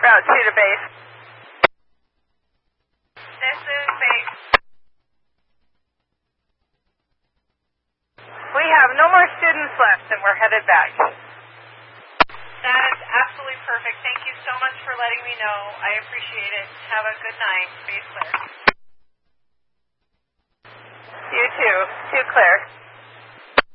Route 2 to base. This is base. We have no more students left and we're headed back. That is absolutely perfect. Thank you so much for letting me know. I appreciate it. Have a good night. Base clear. You too. Too clear.